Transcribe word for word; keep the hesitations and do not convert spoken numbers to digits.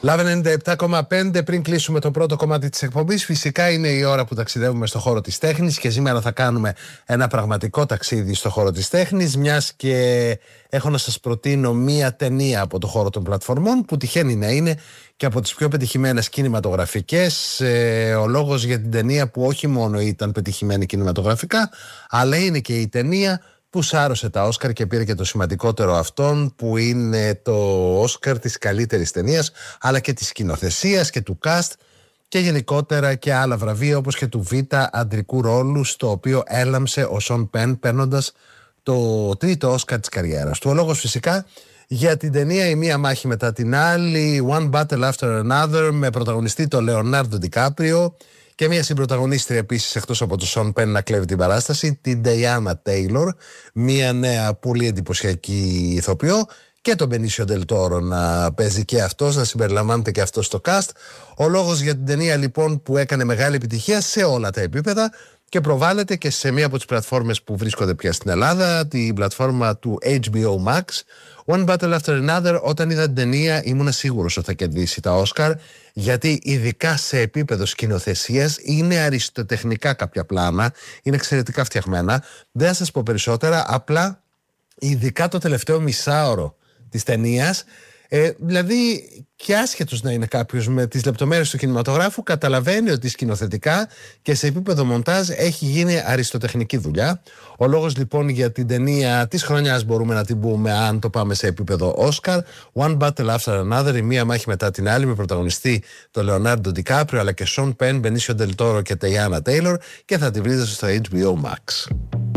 Λάβε ενενήντα επτά κόμμα πέντε. Πριν κλείσουμε το πρώτο κομμάτι της εκπομπής, φυσικά είναι η ώρα που ταξιδεύουμε στο χώρο της τέχνης και σήμερα θα κάνουμε ένα πραγματικό ταξίδι στο χώρο της τέχνης, μιας και έχω να σας προτείνω μία ταινία από το χώρο των πλατφορμών που τυχαίνει να είναι και από τις πιο πετυχημένες κινηματογραφικές. Ε, ο λόγος για την ταινία που όχι μόνο ήταν πετυχημένη κινηματογραφικά, αλλά είναι και η ταινία που σάρωσε τα Όσκαρ και πήρε και το σημαντικότερο αυτόν, που είναι το Όσκαρ της καλύτερης ταινίας, αλλά και της σκηνοθεσίας και του cast και γενικότερα και άλλα βραβεία, όπως και του β' αντρικού ρόλου, στο οποίο έλαμψε ο Σον Πεν, παίρνοντας το τρίτο Όσκαρ της καριέρας του. Ο λόγος φυσικά για την ταινία «Η μία μάχη μετά την άλλη», One Battle After Another, με πρωταγωνιστή τον Λεωνάρντο Ντικάπριο και μια συμπροταγωνίστρια επίσης, εκτός από τον Σον Πεν να κλέβει την παράσταση, την Νταϊάννα Τέιλορ, μια νέα πολύ εντυπωσιακή ηθοποιό, και τον Μπενίσιο Ντελ Τόρο να παίζει και αυτός, να συμπεριλαμβάνεται και αυτός στο cast. Ο λόγος για την ταινία λοιπόν που έκανε μεγάλη επιτυχία σε όλα τα επίπεδα και προβάλλεται και σε μία από τις πλατφόρμες που βρίσκονται πια στην Ελλάδα, την πλατφόρμα του έιτς μπι ο Max. One Battle After Another, όταν είδα την ταινία ήμουν σίγουρος ότι θα κερδίσει τα Όσκαρ, γιατί ειδικά σε επίπεδο σκηνοθεσίας είναι αριστοτεχνικά κάποια πλάνα, είναι εξαιρετικά φτιαγμένα. Δεν θα σας πω περισσότερα, απλά ειδικά το τελευταίο μισάωρο της ταινίας, ε, δηλαδή και άσχετος να είναι κάποιος με τις λεπτομέρειες του κινηματογράφου, καταλαβαίνει ότι σκηνοθετικά και σε επίπεδο μοντάζ έχει γίνει αριστοτεχνική δουλειά. Ο λόγος λοιπόν για την ταινία της χρονιάς μπορούμε να την πούμε, αν το πάμε σε επίπεδο Όσκαρ, One Battle After Another, η μία μάχη μετά την άλλη, με πρωταγωνιστή τον Λεωνάρντο Ντικάπριο αλλά και Σον Πεν, Μπενίσιο Ντελ Τόρο και Νταϊάννα Τέιλορ, και θα τη βρείτε στο έιτς μπι ο Max.